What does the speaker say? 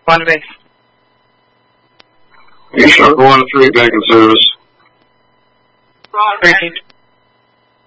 One base. You start going to 3 back in service. Roger.